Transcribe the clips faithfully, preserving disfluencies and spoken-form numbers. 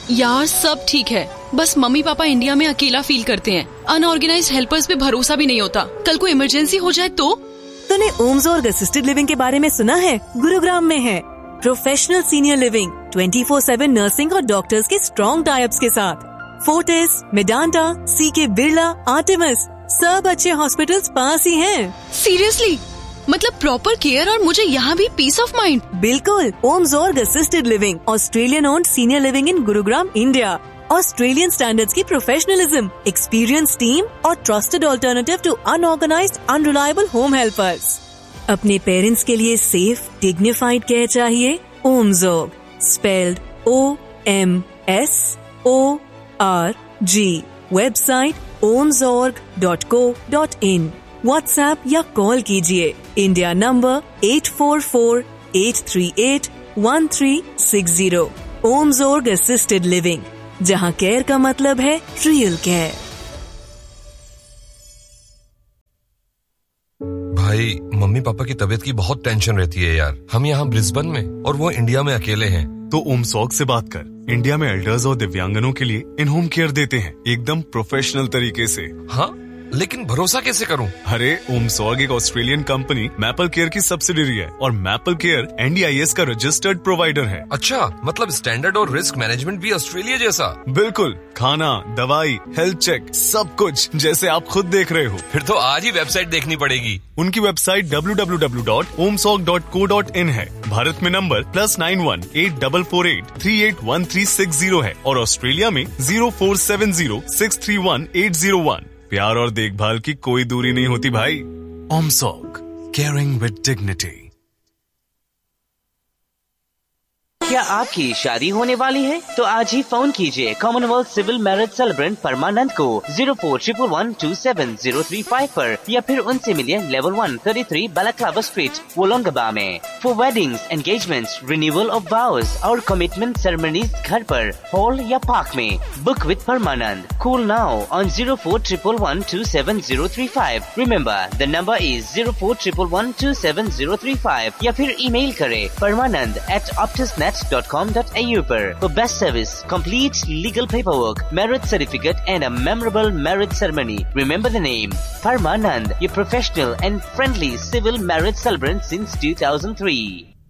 यार सब ठीक है, बस मम्मी पापा इंडिया में अकेला फील करते हैं। अनऑर्गेनाइज्ड हेल्पर्स पे भरोसा भी नहीं होता। कल को इमरजेंसी हो जाए तो? तूने ओम्सोर्ग असिस्टेड लिविंग के बारे में सुना है? गुरुग्राम में है। Professional senior living, twenty four seven nursing और डॉक्टर्स के स्ट्रॉन्ग टाइप्स के साथ। फोर्टिस, मेडांटा, सीके बिरला, आर्टेमिस, सब अच्छे हॉस्पिटल्स पास ही हैं। सीरियसली? मतलब प्रॉपर केयर और मुझे यहाँ भी पीस ऑफ माइंड। बिल्कुल। ओम्सोर्ग assisted living, Australian owned senior living in Gurugram, India. Australian standards की प्रोफेशनलिज्म, एक्सपीरियंस टीम और trusted alternative to unorganised unreliable home helpers. अपने पेरेंट्स के लिए सेफ डिग्निफाइड केयर चाहिए? ओम्सोर्ग, spelled O M S O R G. Website ओम्सोर्ग dot co dot in. WhatsApp या call कीजिए। India number eight four four eight three eight one three six zero. ओम्सोर्ग assisted living, जहां care का मतलब है real care. भाई mummy papa की तबीयत की बहुत टेंशन रहती है यार। हम यहाँ ब्रिस्बेन में और वो इंडिया में अकेले हैं। तो ओम्सोर्ग से बात कर। इंडिया में एल्डर्स और दिव्यांगनों के लिए इन होम केयर देते हैं, एकदम प्रोफेशनल तरीके से। हाँ, लेकिन भरोसा कैसे करूं? अरे ओम्सोर्ग एक ऑस्ट्रेलियन कंपनी मैपल केयर की सब्सिडियरी है और maple care N D I S का रजिस्टर्ड प्रोवाइडर है। अच्छा, मतलब स्टैंडर्ड और रिस्क मैनेजमेंट भी ऑस्ट्रेलिया जैसा? बिल्कुल, खाना, दवाई, हेल्थ चेक, सब कुछ जैसे आप खुद देख रहे हो। फिर तो आज ही वेबसाइट देखनी पड़ेगी। उनकी website W W W dot ओम्सोर्ग dot co dot in है। भारत में number plus nine one eight double four eight three eight one three six zero है और ऑस्ट्रेलिया में zero four seven zero six three one eight zero one. प्यार और देखभाल की कोई दूरी नहीं होती भाई। ओम्सोर्ग, केयरिंग विद डिग्निटी। क्या आपकी शादी होने वाली है? तो आज ही फोन कीजिए कॉमनवेल्थ सिविल मैरिज सेलिब्रेंट परमानंद को zero four triple one two seven zero three five पर या फिर उनसे मिलिए level one thirty three balaclava street, वोलोंगबा में। For weddings, engagements, renewal of वाउज और कमिटमेंट सेरेमनीज घर पर, हॉल या पार्क में। Book with Parmanand. Call now on zero four triple one two seven zero three five. Remember the number is zero four triple one two seven zero three five या फिर email करें परमानंद eight obtuse net dot com dot A you पर। For best service, complete legal paperwork, marriage certificate and a memorable marriage ceremony. Remember the name, Parmanand, your professional and friendly civil marriage celebrant since two thousand three.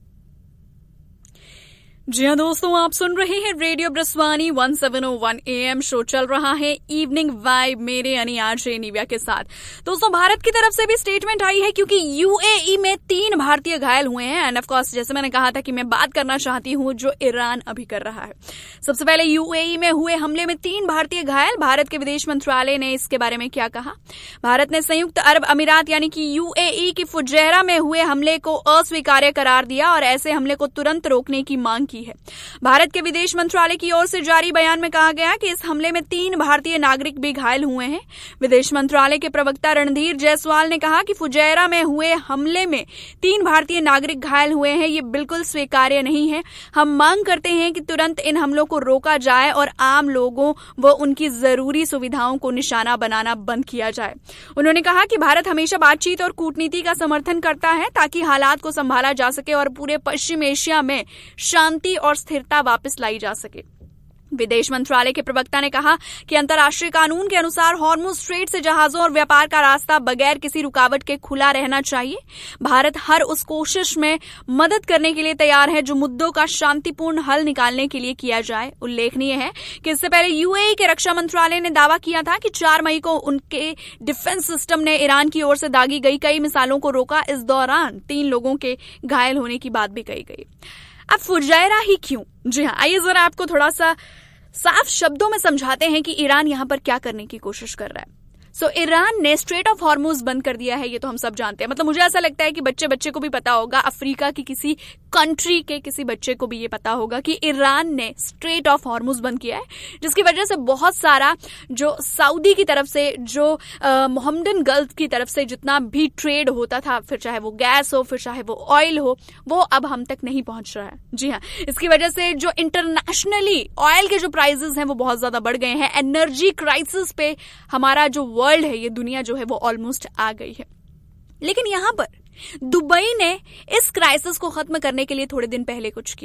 जी हाँ दोस्तों, आप सुन रहे हैं radio ब्रस्वानी one seven O one A M. Show चल रहा है evening vibe मेरे यानी आरजे निव्या के साथ। दोस्तों, भारत की तरफ से भी स्टेटमेंट आई है क्योंकि यू ए ई में तीन भारतीय घायल हुए हैं। एंड ऑफ कोर्स, जैसे मैंने कहा था कि मैं बात करना चाहती हूँ जो ईरान अभी कर रहा है। सबसे पहले यू ए ई में हुए हमले में तीन भारतीय घायल। भारत के विदेश मंत्रालय ने इसके बारे में क्या कहा? भारत ने संयुक्त अरब अमीरात यानी कि यू ए ई की फुजैरा में हुए हमले को अस्वीकार्य करार दिया और ऐसे हमले को तुरंत रोकने की मांग की है। भारत के विदेश मंत्रालय की ओर से जारी बयान में कहा गया कि इस हमले में तीन भारतीय नागरिक भी घायल हुए हैं। विदेश मंत्रालय के प्रवक्ता रणधीर जायसवाल ने कहा कि फुजैरा में हुए हमले में तीन भारतीय नागरिक घायल हुए हैं, ये बिल्कुल स्वीकार्य नहीं है। हम मांग करते हैं कि तुरंत इन हमलों को रोका जाए और आम लोगों व उनकी जरूरी सुविधाओं को निशाना बनाना बंद किया जाए। उन्होंने कहा कि भारत हमेशा बातचीत और कूटनीति का समर्थन करता है ताकि हालात को संभाला जा सके और पूरे पश्चिम एशिया में शांति और स्थिरता वापस लाई जा सके। विदेश मंत्रालय के प्रवक्ता ने कहा कि अंतर्राष्ट्रीय कानून के अनुसार हॉर्मुज स्ट्रेट से जहाजों और व्यापार का रास्ता बगैर किसी रुकावट के खुला रहना चाहिए। भारत हर उस कोशिश में मदद करने के लिए तैयार है जो मुद्दों का शांतिपूर्ण हल निकालने के लिए किया जाए। उल्लेखनीय है कि इससे पहले यू ए ई के रक्षा मंत्रालय ने दावा किया था कि चार मई को उनके डिफेंस सिस्टम ने ईरान की ओर से दागी गई कई मिसाइलों को रोका। इस दौरान तीन लोगों के घायल होने की बात भी कही गई। अब फुजैरा ही क्यों? जी हाँ, आइए जरा आपको थोड़ा सा साफ शब्दों में समझाते हैं कि ईरान यहां पर क्या करने की कोशिश कर रहा है। सो so, ईरान ने स्ट्रेट ऑफ हॉर्मुज बंद कर दिया है, ये तो हम सब जानते हैं। मतलब मुझे ऐसा लगता है कि बच्चे बच्चे को भी पता होगा, अफ्रीका की किसी कंट्री के किसी बच्चे को भी ये पता होगा कि ईरान ने स्ट्रेट ऑफ हॉर्मुज बंद किया है, जिसकी वजह से बहुत सारा जो सऊदी की तरफ से, जो मोहम्मदन गल्फ की तरफ से जितना भी ट्रेड होता था, फिर चाहे वो गैस हो, फिर चाहे वो ऑयल हो, वो अब हम तक नहीं पहुंच रहा है। जी हाँ, इसकी वजह से जो इंटरनेशनली ऑयल के जो प्राइसेस हैं वो बहुत ज्यादा बढ़ गए हैं। एनर्जी क्राइसिस पे हमारा जो वर्ल्ड है, ये दुनिया जो है वो ऑलमोस्ट आ गई है। लेकिन यहां पर दुबई ने इस क्राइसिस को खत्म करने के लिए थोड़े दिन पहले कुछ किया।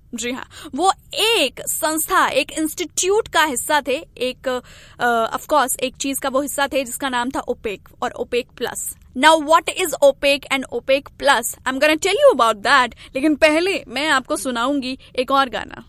जी हाँ, वो एक संस्था, एक इंस्टीट्यूट का हिस्सा थे, एक ऑफ कोर्स एक चीज का वो हिस्सा थे जिसका नाम था ओपेक और OPEC plus. Now what is opaque and OPEC plus, I am gonna tell you about that, लेकिन पहले मैं आपको सुनाऊंगी एक और गाना।